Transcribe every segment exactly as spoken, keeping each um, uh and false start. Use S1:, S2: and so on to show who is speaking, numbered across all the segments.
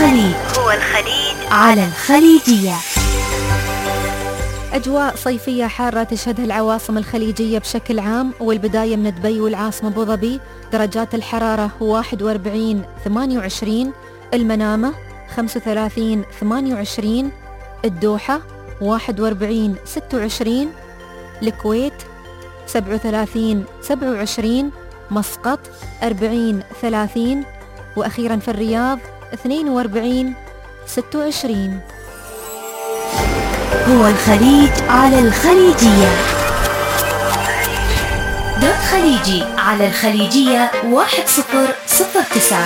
S1: الخليج هو الخليج على الخليجية.
S2: أجواء صيفية حارة تشهدها العواصم الخليجية بشكل عام، والبداية من دبي والعاصمة أبو ظبي درجات الحرارة واحد وأربعين ثمانية وعشرين، المنامة خمسة وثلاثين ثمانية وعشرين، الدوحة واحد وأربعين ستة وعشرين، الكويت سبعة وثلاثين سبعة وعشرين، مسقط أربعين ثلاثين، وأخيرا في الرياض اثنين وأربعين ستة وعشرين.
S1: هو الخليج على الخليجية. دوت خليجي على الخليجية واحد صفر صفر تسعة.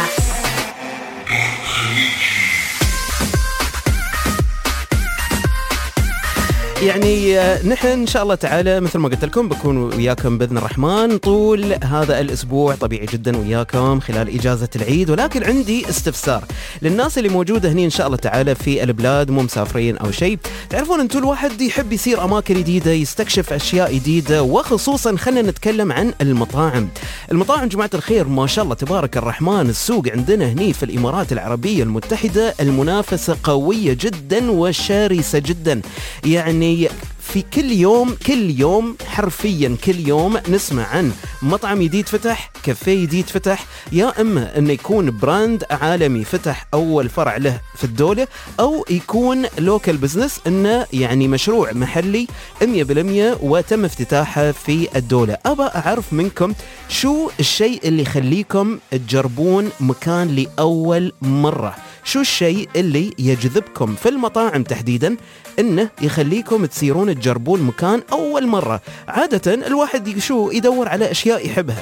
S3: يعني نحن إن شاء الله تعالى مثل ما قلت لكم بكون وياكم بإذن الرحمن طول هذا الأسبوع طبيعي جدا وياكم خلال إجازة العيد، ولكن عندي استفسار للناس اللي موجودة هني إن شاء الله تعالى في البلاد مو مسافرين أو شيء. تعرفون أنتم الواحد يحب يصير أماكن جديدة، يستكشف أشياء جديدة، وخصوصا خلينا نتكلم عن المطاعم. المطاعم جماعة الخير ما شاء الله تبارك الرحمن، السوق عندنا هني في الإمارات العربية المتحدة المنافسة قوية جدا وشرسة جدا. يعني في كل يوم كل يوم حرفيا كل يوم نسمع عن مطعم جديد فتح، كافيه جديد فتح، يا إما أنه يكون براند عالمي فتح أول فرع له في الدولة، أو يكون لوكال بزنس أنه يعني مشروع محلي مية بالمية وتم افتتاحه في الدولة. أبا أعرف منكم شو الشيء اللي يخليكم تجربون مكان لأول مرة؟ شو الشيء اللي يجذبكم في المطاعم تحديدا إنه يخليكم تسيرون تجربون مكان أول مرة؟ عادة الواحد شو يدور على أشياء يحبها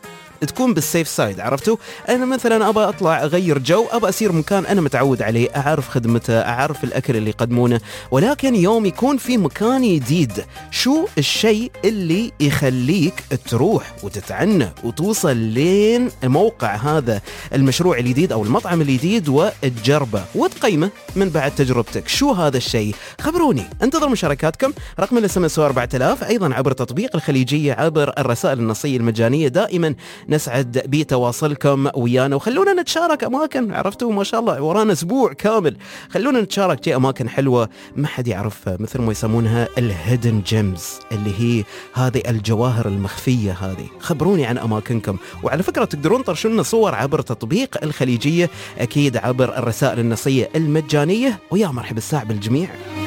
S3: تكون بالسيف سايد، عرفتوا؟ أنا مثلا أبى أطلع أغير جو، أبى أسير مكان أنا متعود عليه، أعرف خدمته، أعرف الأكل اللي يقدمونه. ولكن يوم يكون في مكان جديد، شو الشيء اللي يخليك تروح وتتعنى وتوصل لين موقع هذا المشروع الجديد أو المطعم الجديد وتجربه وتقيمه من بعد تجربتك؟ شو هذا الشيء؟ خبروني. انتظر مشاركاتكم. رقم الاس ام اس أربعة آلاف، أيضا عبر تطبيق الخليجية عبر الرسائل النصية المجانية. دائما نسعد بتواصلكم ويانا، وخلونا نتشارك أماكن. عرفتوا ما شاء الله ورانا أسبوع كامل، خلونا نتشارك شيء أماكن حلوة ما حد يعرفها، مثل ما يسمونها الهيدن جيمز، اللي هي هذه الجواهر المخفية هذه. خبروني عن أماكنكم. وعلى فكرة تقدرون ترشلنا صور عبر تطبيق الخليجية، أكيد عبر الرسائل النصية المجانية. ويا مرحبا الساعة بالجميع.